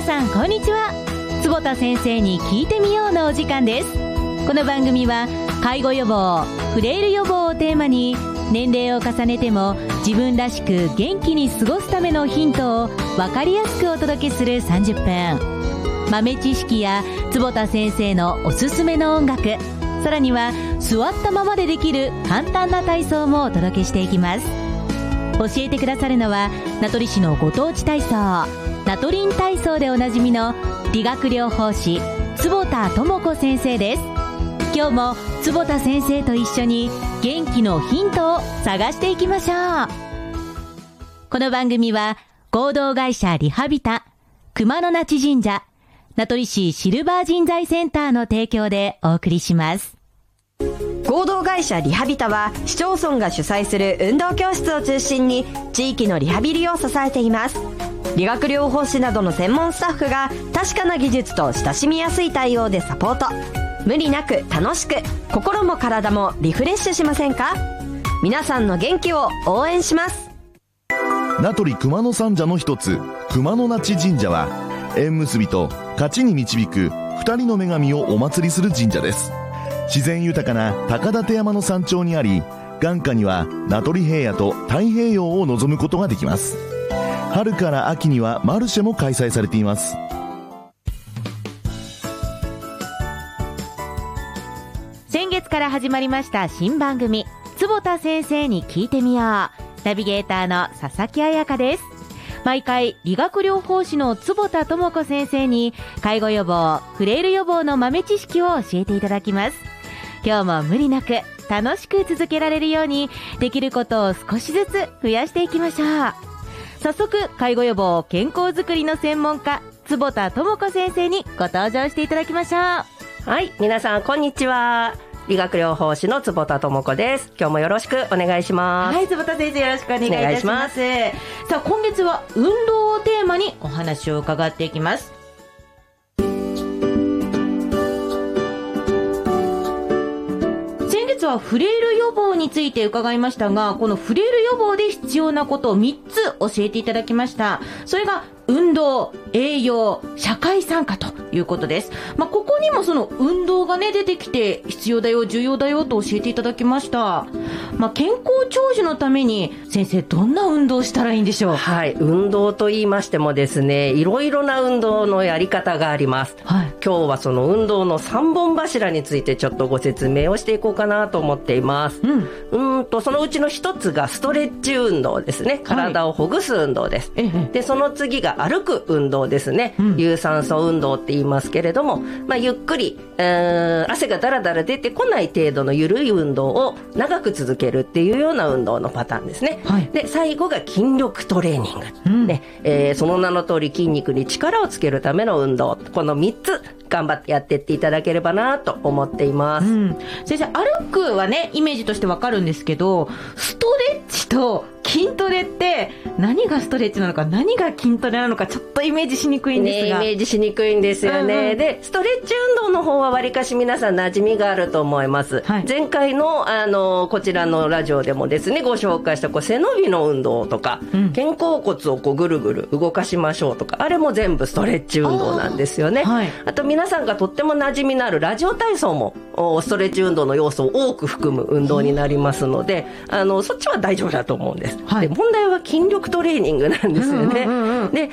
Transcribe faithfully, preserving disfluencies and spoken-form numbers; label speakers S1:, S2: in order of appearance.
S1: 皆さんこんにちは。坪田先生に聞いてみようのお時間です。この番組は介護予防、フレイル予防をテーマに、年齢を重ねても自分らしく元気に過ごすためのヒントを分かりやすくお届けするさんじゅっぷん。豆知識や坪田先生のおすすめの音楽、さらには座ったままでできる簡単な体操もお届けしていきます。教えてくださるのは名取市のご当地体操、ナトリン体操でおなじみの理学療法士坪田智子先生です。今日も坪田先生と一緒に元気のヒントを探していきましょう。この番組は合同会社リハビタ、熊野那智神社、名取市シルバー人材センターの提供でお送りします。
S2: 合同会社リハビタは市町村が主催する運動教室を中心に地域のリハビリを支えています。理学療法士などの専門スタッフが確かな技術と親しみやすい対応でサポート。無理なく楽しく、心も体もリフレッシュしませんか？皆さんの元気を応援します。
S3: 名取熊野三社の一つ、熊野那智神社は縁結びと勝ちに導く二人の女神をお祭りする神社です。自然豊かな高立山の山頂にあり、眼下には名取平野と太平洋を望むことができます。春から秋にはマルシェも開催されています。
S1: 先月から始まりました新番組、坪田先生に聞いてみよう。ナビゲーターの佐々木彩香です。毎回理学療法士の坪田智子先生に介護予防、フレイル予防の豆知識を教えていただきます。今日も無理なく楽しく続けられるように、できることを少しずつ増やしていきましょう。早速、介護予防、健康づくりの専門家、坪田智子先生にご登場していただきましょう。
S4: はい、皆さんこんにちは。理学療法士の坪田智子です。今日もよろしくお願いします。
S1: はい、坪田先生よろしくお願いいたします。さあ、今月は運動をテーマにお話を伺っていきます。先月はフレイル予防について伺いましたが、このフレイル予防で必要なことをみっつ教えていただきました。それが運動、栄養、社会参加ということです。まあ、ここにもその運動がね出てきて、必要だよ、重要だよと教えていただきました。まあ、健康長寿のために先生、どんな運動をしたらいいんでしょう？
S4: はい、運動と言いましてもですね、いろいろな運動のやり方があります。はい、今日はその運動のさんぼん柱についてちょっとご説明をしていこうかなと思っています。うん、うーんとそのうちの一つがストレッチ運動ですね。体をほぐす運動です。はい、でその次が歩く運動ですね。うん、有酸素運動って言いますけれども、まあ、ゆっくり、えー、汗がだらだら出てこない程度の緩い運動を長く続けるっていうような運動のパターンですね。はい、で最後が筋力トレーニング、うんねえー、その名の通り筋肉に力をつけるための運動、このみっつ頑張ってやっていっていただければなと思っています。うん、
S1: 先生、歩くはねイメージとしてわかるんですけど、ストレッチと筋トレって何がストレッチなのか何が筋トレなのかちょっとイメージしにくいんですが、
S4: ね、イメージしにくいんですよね。うんうん、でストレッチ運動の方はわりかし皆さん馴染みがあると思います。はい、前回の、あのこちらのラジオでもですねご紹介したこう背伸びの運動とか、うん、肩甲骨をこうぐるぐる動かしましょうとか、あれも全部ストレッチ運動なんですよね。あ、はい、あと皆さんがとっても馴染みのあるラジオ体操もストレッチ運動の要素を多く含む運動になりますので、あのそっちは大丈夫だと思うんです。はい、で問題は筋力トレーニングなんですよね。うんうんうんうん、で